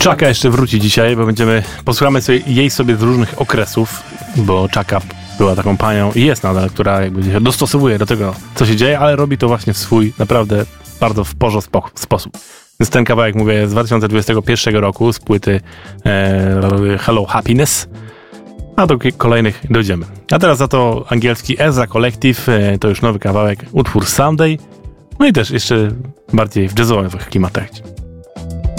Chaka jeszcze wróci dzisiaj, bo posłuchamy jej sobie z różnych okresów, bo Chaka była taką panią i jest nadal, która jakby się dostosowuje do tego, co się dzieje, ale robi to właśnie w swój naprawdę bardzo w porządny sposób. Więc ten kawałek, mówię, z 2021 roku z płyty Hello Happiness, a do kolejnych dojdziemy. A teraz za to angielski Ezra Collective, to już nowy kawałek, utwór Sunday, no i też jeszcze bardziej w jazzowych klimatach.